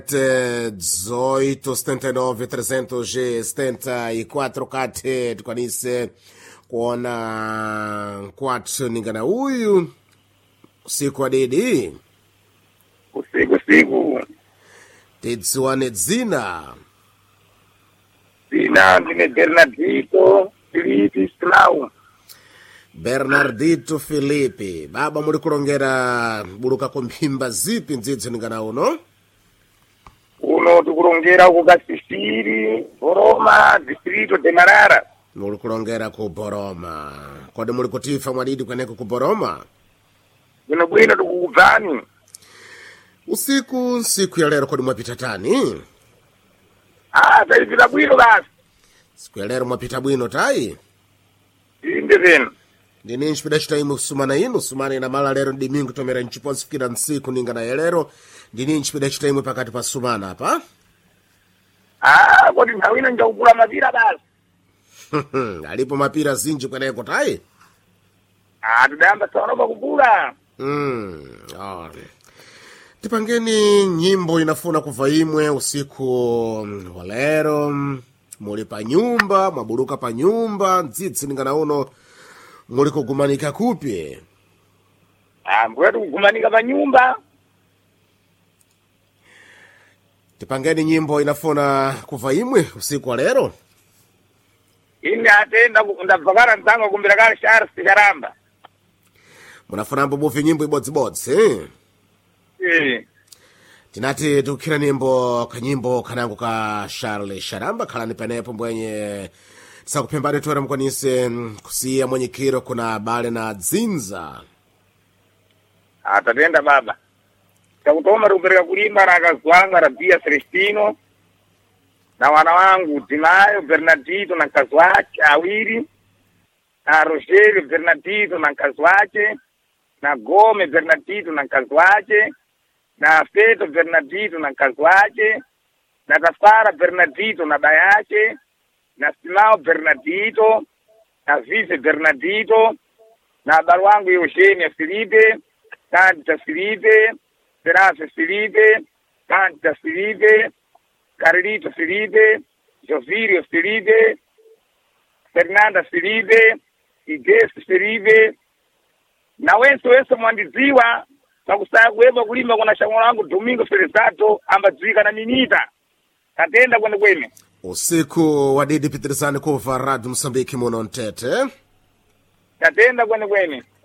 1879 374 kati tukwanise kuona kwathu ningana uyu usiku adidi usiku tidziwane dzina ndine Bernardito Filipe Slau. Bernardito Filipe, baba muli kulongera buluka kumphimba zipi ndzidzi ningana uno tikulongera ku Kasisiri Boroma distrito de Marara. muli kulongera ku Boroma, kodi muli kutifa mwadidi kweneko ku Boroma? Bwino tikukubvani Usiku siku ya lero kodi mwapita tani? taipita bwino basi. Siku ya lero mwapita bwino tai? Inde venu Ndini nchipida chitaimu sumana inu, sumana ina mala lero ndimingu tomera nchiponsi fikira nsiku ningana ya lero. Ndini nchipida chitaimu pakati pa sumana hapa. kodi nthawi ino njakugula mapira basi. Alipo mapira zinji kweneko tai? Tidayamba tsopano kugula. Tipangeni nyimbo inafuna kuva imwe usiku wa lero. Muli pa nyumba, mwaburuka pa nyumba, ndzidzi ningana uno muli kugumanika kupi? Mbwetu kugumanika pa nyumba. Tipangeni nyimbo inafuna kuva imwe usiku wa lero. Ine atenda ndabvakara nzanga kumbira kale Charles Charamba. Munafuna mbubuvi nyimbo ibodzibodzi, Tinati tukira nyimbo kanyimbo kanangu ka Charles Charamba khalani penepo mbwenye tisakupembani tuwera mkwanise kusiya mwenyekiro kuna bale na dzinza. Tatenda baba. Takutoma tukupereka kulimba na akazwanga Rabia Celestino na wana wangu Tinayo Bernardito na mkazi wake awiri, na Rogelio Bernardito na mkazi wake, na Gome Bernardito na mkazi wake, na Feto Bernardito na mkazi wake, na Tafara Bernardito na baba yake, na Simao Bernardito, na Vice Bernardito, na baba wangu Eugenia Filipe, Tanta Filipe, Terasa Filipe, Tanta Filipe, Carlito Filipe, Jovirio Filipe, Fernanda Filipe, Iges Filipe, na wenso mwandiziwa pakusaya kuweba kulimba kuna shango langu Domingo Felizato ambadziwika na Minita. Tatenda kwene. Usiku wadidi pitirizani kuva Radio Msambiki muno ntete. Tatenda kwene.